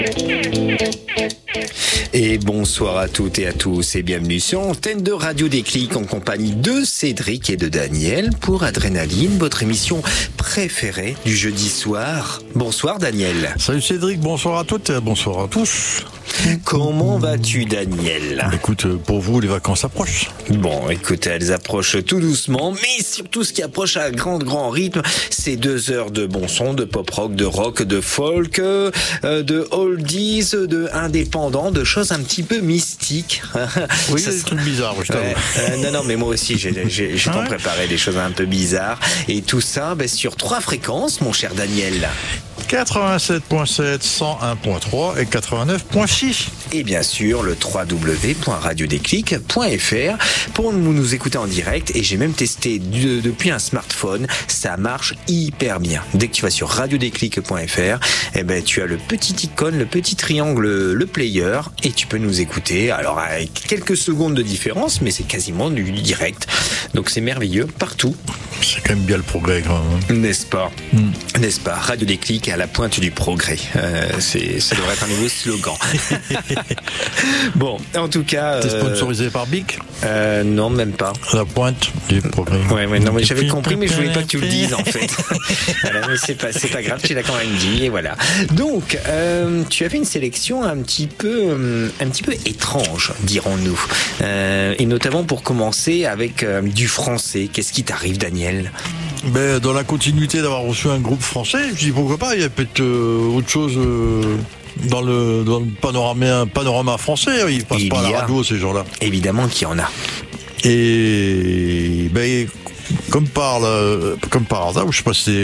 Et bonsoir à toutes et à tous et bienvenue sur l'antenne de Radio Déclic en compagnie de Cédric et de Daniel pour Adrénaline, votre émission préférée du jeudi soir. Bonsoir Daniel. Salut Cédric, bonsoir à toutes et bonsoir à tous. Comment vas-tu Daniel ? Écoute, pour vous les vacances approchent. Bon, écoute, elles approchent tout doucement, mais surtout ce qui approche à grand rythme, c'est 2 heures de bon son, de pop rock, de rock, de folk, de oldies, de indépendant, de choses un petit peu mystiques. Oui, c'est des trucs bizarres, je t'avoue. Non, mais moi aussi, j'ai tant préparé des choses un peu bizarres. Et tout ça, sur 3 fréquences, mon cher Daniel. 87.7, 101.3 et 89.6. Et bien sûr, le www.radiodéclic.fr pour nous écouter en direct. Et j'ai même testé depuis un smartphone. Ça marche hyper bien. Dès que tu vas sur radiodéclic.fr, tu as le petit icône, le petit triangle, le player, et tu peux nous écouter. Alors, avec quelques secondes de différence, mais c'est quasiment du direct. Donc, c'est merveilleux partout. C'est quand même bien le progrès, quand même. N'est-ce pas ? N'est-ce pas ? Radio Déclic à la pointe du progrès. Ça devrait être un nouveau slogan. Bon, en tout cas... T'es sponsorisé par Bic ? Non, même pas. La pointe du progrès. Ouais, non, mais j'avais compris, mais je voulais pas que tu le dises, en fait. Voilà, mais c'est pas grave, tu l'as quand même dit, et voilà. Donc, tu avais une sélection un petit peu étrange, dirons-nous. Et notamment pour commencer avec du français. Qu'est-ce qui t'arrive, Daniel ? Dans la continuité d'avoir reçu un groupe français, je me dis pourquoi pas, il y a peut-être autre chose dans le panorama français, ils passent pas à la radio ces gens-là. Évidemment qu'il y en a. Et comme par hasard, je sais pas si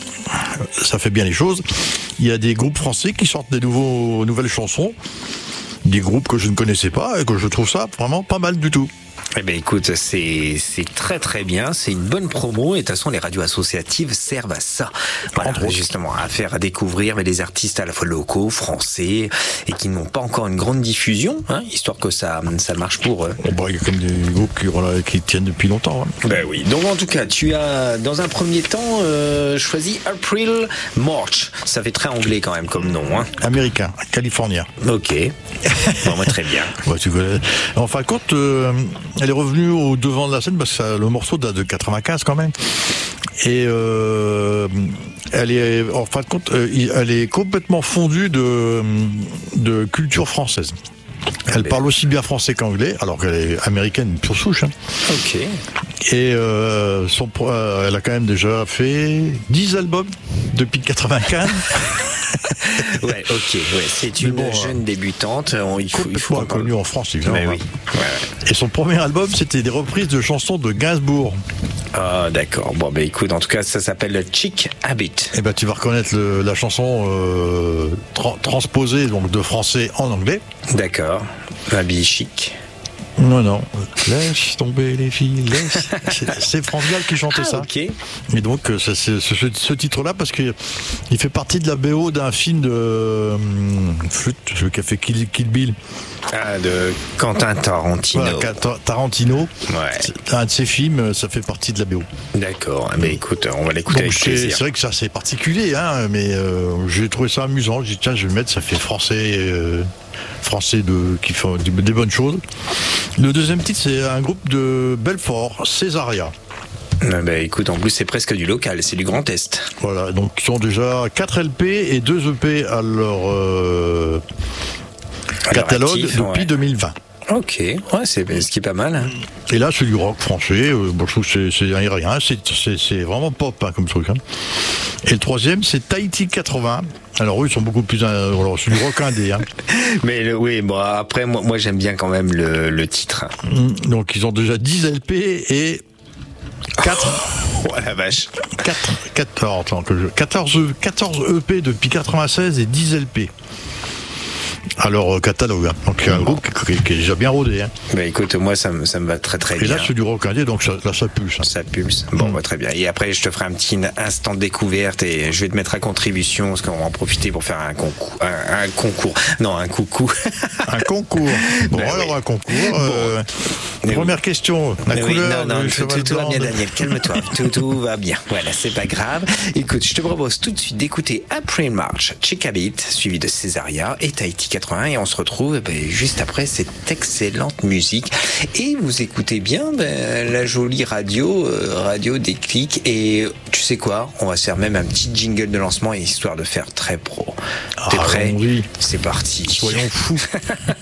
ça fait bien les choses, il y a des groupes français qui sortent des nouvelles chansons, des groupes que je ne connaissais pas et que je trouve ça vraiment pas mal du tout. Écoute, c'est très très bien, c'est une bonne promo et de toute façon les radios associatives servent à ça. Voilà, justement, à faire découvrir des artistes à la fois locaux, français et qui n'ont pas encore une grande diffusion, histoire que ça marche pour eux. Il y a comme des groupes qui tiennent depuis longtemps. Oui, donc en tout cas, tu as dans un premier temps choisi April March. Ça fait très anglais quand même comme nom. Américain, californien. Ok, bon, très bien. Tu connais. En fin de compte, elle est revenue au devant de la scène parce que le morceau date de 95 quand même. Et elle est, en fin de compte, elle est complètement fondue de culture française. Elle parle aussi bien français qu'anglais, alors qu'elle est américaine pure souche. Ok. Et elle a quand même déjà fait 10 albums depuis 95. Ouais, ok. Ouais, c'est une jeune débutante. Il faut connue en France, évidemment. Mais oui. Ouais. Et son premier album, c'était des reprises de chansons de Gainsbourg. Ah, d'accord. Bon, écoute, en tout cas, ça s'appelle Chic Habit. Et tu vas reconnaître la chanson transposée donc de français en anglais. D'accord. Habit chic. Non. Laisse tomber les filles, laisse. C'est France Gall qui chantait ça. Ok. Et donc, c'est ce titre-là, parce qu'il fait partie de la BO d'un film de Flûte, celui qui a fait Kill Bill. De Quentin Tarantino. Voilà, Tarantino. Ouais. C'est un de ses films, ça fait partie de la BO. D'accord. Écoute, on va l'écouter avec plaisir. C'est vrai que ça, c'est particulier, mais j'ai trouvé ça amusant. J'ai dit, tiens, je vais le mettre, ça fait français qui font des bonnes choses. Le deuxième titre, c'est un groupe de Belfort, Césaria. Écoute, en plus c'est presque du local, c'est du Grand Est. Voilà, donc ils ont déjà 4 LP et 2 EP à leur catalogue depuis 2020. Ok, ouais, c'est ce qui est pas mal. Et là, c'est du rock français. Je trouve que c'est rien. C'est vraiment pop comme truc. Et le troisième, c'est Tahiti 80. Alors eux, ils sont beaucoup plus. C'est du rock indé. Mais oui, après, moi j'aime bien quand même le titre. Donc ils ont déjà 10 LP et 4. Oh la vache. 14 EP depuis 96 et 10 LP. à leur catalogue. Hein. Donc c'est un groupe qui est déjà bien rodé. Hein. Bah écoute, moi ça me va très très Et bien. là c'est du rock indé, donc ça pulse. Hein. Ça pulse. Bon, bah, très bien. Et après, je te ferai un petit instant de découverte et je vais te mettre à contribution parce qu'on va en profiter pour faire un concours. Un concours. Non, un coucou. Un concours. Bon, Ben alors oui. un concours. Première question. La Mais oui, couleur. non, du tout cheval va blanc bien, de- Daniel. Calme-toi. tout va bien. Voilà, c'est pas grave. Écoute, je te propose tout de suite d'écouter April March, Chica Beat, suivi de Césaria et Tahiti 81. Et on se retrouve juste après cette excellente musique. Et vous écoutez bien la jolie radio, Radio Déclic. Et tu sais quoi? On va se faire même un petit jingle de lancement histoire de faire très pro. T'es prêt? Oui. C'est parti. Soyons fous.